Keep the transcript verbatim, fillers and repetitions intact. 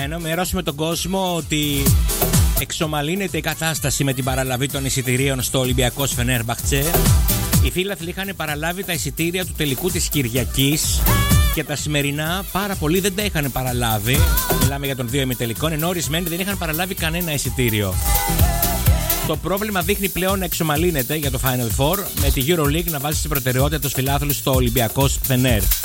ενημερώσουμε τον κόσμο ότι εξομαλύνεται η κατάσταση με την παραλαβή των εισιτηρίων στο Ολυμπιακός Φενέρμπαχτσε. Οι φίλαθλοι είχαν παραλάβει τα εισιτήρια του τελικού της Κυριακής και τα σημερινά πάρα πολλοί δεν τα είχαν παραλάβει. Μιλάμε για τον δύο ημιτελικών, ενώ ορισμένοι δεν είχαν παραλάβει κανένα εισιτήριο. Το πρόβλημα δείχνει πλέον να εξομαλύνεται για το Final Four, με τη EuroLeague να βάζει στην προτεραιότητα τους φιλάθλους στο Ολυμπιακός Φενέρ.